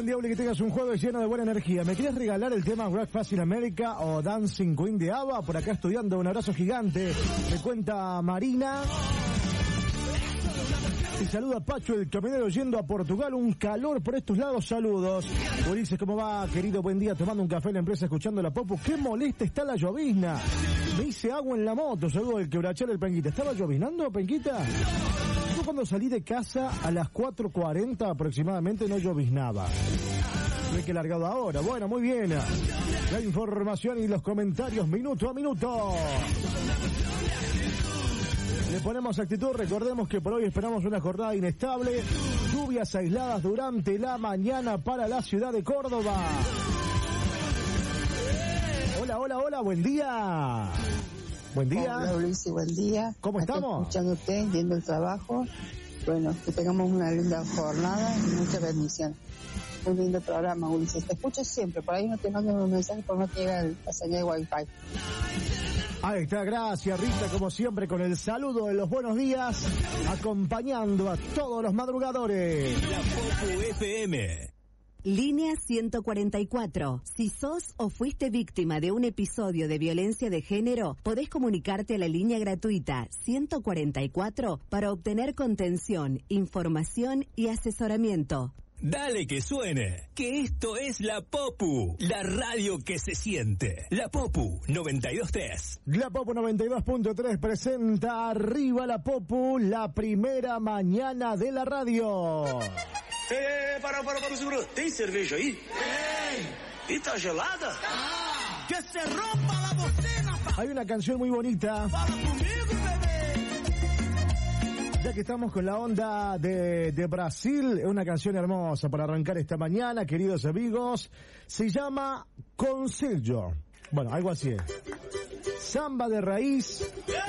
buen día, Uli, que tengas un jueves lleno de buena energía. ¿Me quieres regalar el tema Breakfast in America o Dancing Queen de ABBA? Por acá estudiando, un abrazo gigante. Me cuenta Marina. Y saluda a Pacho, el camionero yendo a Portugal. Un calor por estos lados, saludos. Ulises, ¿cómo va, querido? Buen día, tomando un café en la empresa, escuchando la Popu. ¡Qué molesta está la llovizna! Me hice agua en la moto, saludo del quebrachero del Penquita. ¿Estaba lloviznando, Penquita? Yo cuando salí de casa a las 4:40 aproximadamente no lloviznaba. Me he largado ahora. Bueno, muy bien. La información y los comentarios minuto a minuto. Le ponemos actitud, recordemos que por hoy esperamos una jornada inestable, lluvias aisladas durante la mañana para la ciudad de Córdoba. Hola, buen día. Buen día. Hola Luis, buen día. ¿Cómo estamos? Escuchándote, viendo el trabajo. Bueno, que tengamos una linda jornada y mucha bendición. Un lindo programa, Ulises. Te escucho siempre, por ahí no te mando un mensaje porque no te llega la señal de Wi-Fi. Ahí está, gracias Rita, como siempre, con el saludo de los buenos días, acompañando a todos los madrugadores. La Popu FM. Línea 144. Si sos o fuiste víctima de un episodio de violencia de género, podés comunicarte a la línea gratuita 144 para obtener contención, información y asesoramiento. Dale que suene, que esto es La Popu, la radio que se siente. La Popu 92.3. La Popu 92.3 presenta Arriba la Popu, la primera mañana de la radio. Para, seguro. ¿Tem cerveja aí? Tem. ¿Y está gelada? Ah, que se rompa la bocina. Hay una canción muy bonita. Para conmigo, bebé. Ya que estamos con la onda de Brasil, es una canción hermosa para arrancar esta mañana, queridos amigos. Se llama Conselho. Bueno, algo así es. Samba de raíz